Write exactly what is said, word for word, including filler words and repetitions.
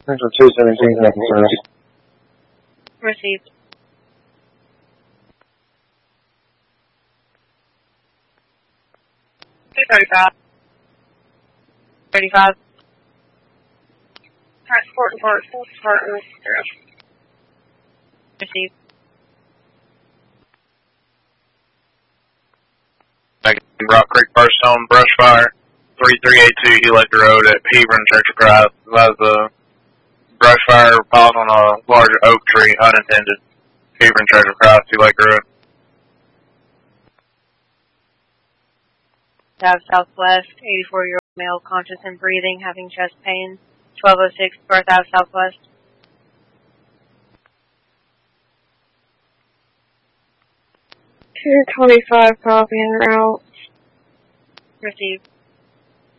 Central two seventeen, second service. Received. two thirty-five. thirty-five. Transport report, full department, zero. Received. Rock Creek First Home, brush fire, three three eight two Helix Road at Hebron Church of Christ. That was a brush fire piled on a large oak tree, unintended. Hebron Church of Christ, Helix Road. South Southwest, eighty-four-year-old male, conscious and breathing, having chest pain, twelve oh six Birth Ave Southwest. two twenty-five, copy en route. Received.